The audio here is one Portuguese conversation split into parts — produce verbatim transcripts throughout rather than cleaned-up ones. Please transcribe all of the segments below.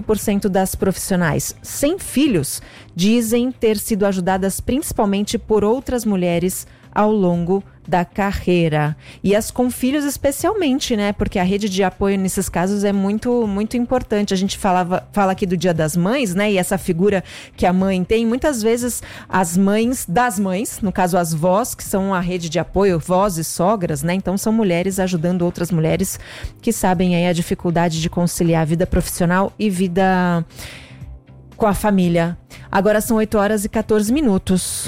por cento das profissionais sem filhos dizem ter sido ajudadas principalmente por outras mulheres ao longo da carreira. E as com filhos especialmente, né? Porque a rede de apoio nesses casos é muito, muito importante. A gente falava, fala aqui do Dia das Mães, né? E essa figura que a mãe tem, muitas vezes as mães das mães, no caso as vós, que são a rede de apoio, vós e sogras, né? Então são mulheres ajudando outras mulheres que sabem aí a dificuldade de conciliar a vida profissional e vida com a família. Agora são oito horas e quatorze minutos.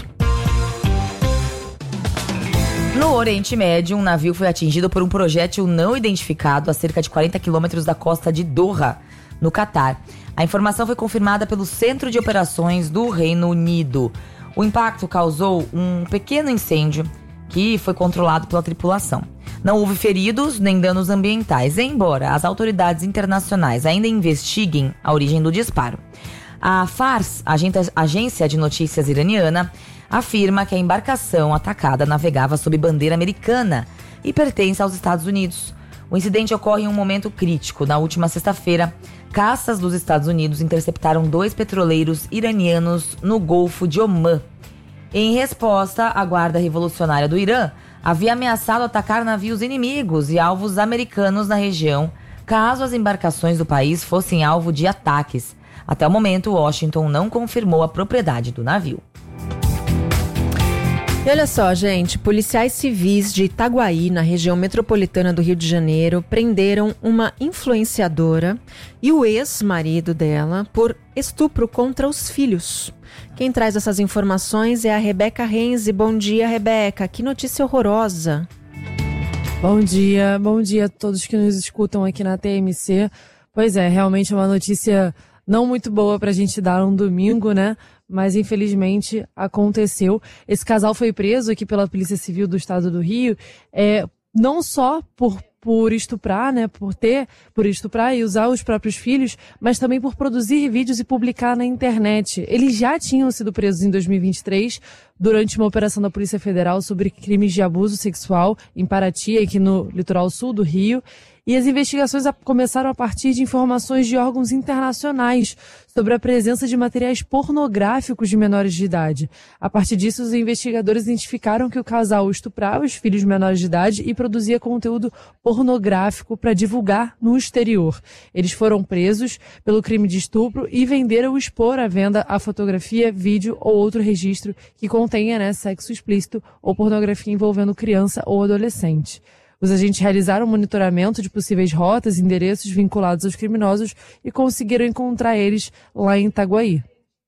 No Oriente Médio, um navio foi atingido por um projétil não identificado a cerca de quarenta quilômetros da costa de Doha, no Catar. A informação foi confirmada pelo Centro de Operações do Reino Unido. O impacto causou um pequeno incêndio que foi controlado pela tripulação. Não houve feridos nem danos ambientais, embora as autoridades internacionais ainda investiguem a origem do disparo. A Fars, agência de notícias iraniana, afirma que a embarcação atacada navegava sob bandeira americana e pertence aos Estados Unidos. O incidente ocorre em um momento crítico. Na última sexta-feira, caças dos Estados Unidos interceptaram dois petroleiros iranianos no Golfo de Omã. Em resposta, a Guarda Revolucionária do Irã havia ameaçado atacar navios inimigos e alvos americanos na região, caso as embarcações do país fossem alvo de ataques. Até o momento, Washington não confirmou a propriedade do navio. E olha só, gente, policiais civis de Itaguaí, na região metropolitana do Rio de Janeiro, prenderam uma influenciadora e o ex-marido dela por estupro contra os filhos. Quem traz essas informações é a Rebeca Renzi. Bom dia, Rebeca. Que notícia horrorosa. Bom dia, bom dia a todos que nos escutam aqui na T M C. Pois é, realmente é uma notícia não muito boa pra gente dar um domingo, né? Mas infelizmente aconteceu. Esse casal foi preso aqui pela Polícia Civil do Estado do Rio, é, não só por, por estuprar, né, por ter, por estuprar e usar os próprios filhos, mas também por produzir vídeos e publicar na internet. Eles já tinham sido presos em dois mil e vinte e três, durante uma operação da Polícia Federal sobre crimes de abuso sexual em Paraty, aqui no litoral sul do Rio. E as investigações começaram a partir de informações de órgãos internacionais sobre a presença de materiais pornográficos de menores de idade. A partir disso, os investigadores identificaram que o casal estuprava os filhos menores de idade e produzia conteúdo pornográfico para divulgar no exterior. Eles foram presos pelo crime de estupro e venderam ou expor à venda a fotografia, vídeo ou outro registro que contenha, né, sexo explícito ou pornografia envolvendo criança ou adolescente. Os agentes realizaram um monitoramento de possíveis rotas e endereços vinculados aos criminosos e conseguiram encontrar eles lá em Itaguaí.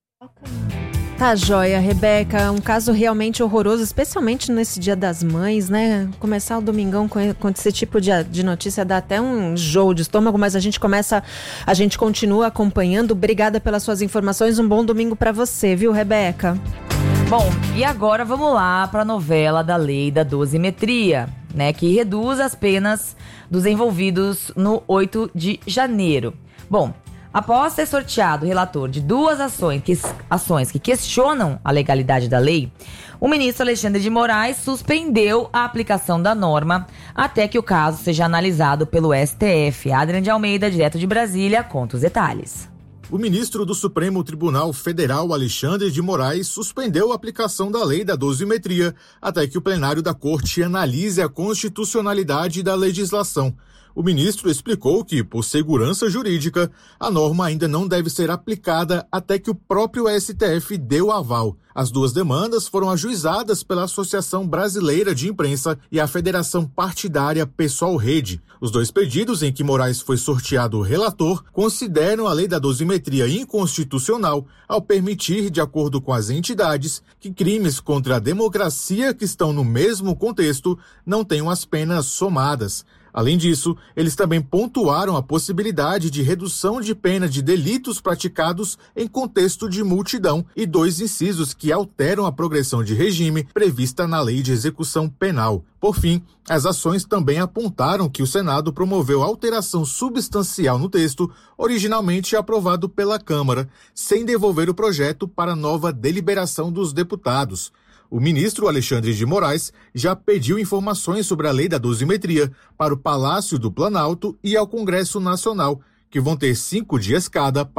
Tá joia, Rebeca. Um caso realmente horroroso, especialmente nesse Dia das Mães, né? Começar o domingão com, com esse tipo de, de notícia dá até um enjoo de estômago, mas a gente começa, a gente continua acompanhando. Obrigada pelas suas informações. Um bom domingo pra você, viu, Rebeca? Bom, e agora vamos lá para a novela da Lei da Dosimetria, né, que reduz as penas dos envolvidos no oito de janeiro. Bom, após ser sorteado o relator de duas ações que, ações que questionam a legalidade da lei, o ministro Alexandre de Moraes suspendeu a aplicação da norma até que o caso seja analisado pelo S T F. Adrian de Almeida, direto de Brasília, conta os detalhes. O ministro do Supremo Tribunal Federal, Alexandre de Moraes, suspendeu a aplicação da lei da dosimetria até que o plenário da Corte analise a constitucionalidade da legislação. O ministro explicou que, por segurança jurídica, a norma ainda não deve ser aplicada até que o próprio S T F dê o aval. As duas demandas foram ajuizadas pela Associação Brasileira de Imprensa e a Federação Partidária Pessoal Rede. Os dois pedidos, em que Moraes foi sorteado relator, consideram a lei da dosimetria inconstitucional ao permitir, de acordo com as entidades, que crimes contra a democracia que estão no mesmo contexto não tenham as penas somadas. Além disso, eles também pontuaram a possibilidade de redução de pena de delitos praticados em contexto de multidão e dois incisos que alteram a progressão de regime prevista na Lei de Execução Penal. Por fim, as ações também apontaram que o Senado promoveu alteração substancial no texto originalmente aprovado pela Câmara, sem devolver o projeto para nova deliberação dos deputados. O ministro Alexandre de Moraes já pediu informações sobre a lei da dosimetria para o Palácio do Planalto e ao Congresso Nacional, que vão ter cinco dias cada